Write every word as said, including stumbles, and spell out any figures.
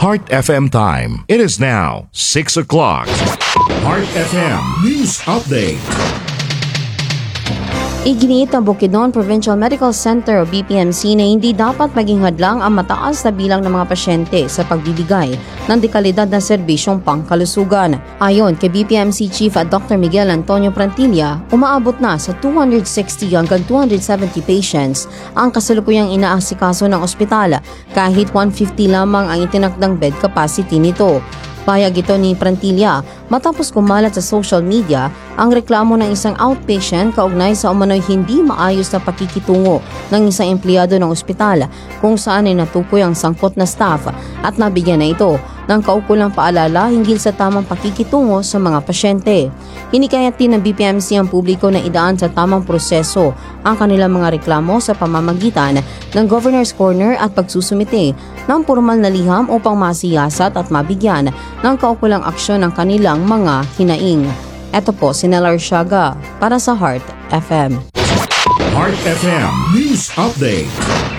Heart F M time. It is now six o'clock. Heart F M News Update. Iginiit ng Bukidnon Provincial Medical Center o B P M C na hindi dapat maging hadlang ang mataas na bilang ng mga pasyente sa pagbibigay ng dekalidad na serbisyong pangkalusugan. Ayon kay B P M C Chief at Doctor Miguel Antonio Prantilla, umaabot na sa two hundred sixty hanggang two hundred seventy patients ang kasalukuyang inaasikaso ng ospital kahit one fifty lamang ang itinakdang bed capacity nito. Payag ito ni Prantilla matapos kumalat sa social media ang reklamo ng isang outpatient kaugnay sa umano'y hindi maayos na pakikitungo ng isang empleyado ng ospital kung saan ay natukoy ang sangkot na staff at nabigyan na ito ng kaukulang paalala hinggil sa tamang pakikitungo sa mga pasyente. Hinikayat din ng B P M C ang publiko na idaan sa tamang proseso ang kanilang mga reklamo sa pamamagitan ng Governor's Corner at pagsusumite ng formal na liham upang masiyasat at mabigyan ng kaukulang aksyon ng kanilang mga hinaing. Ito po si Nella Arsiaga para sa Heart F M. Heart F M News Update.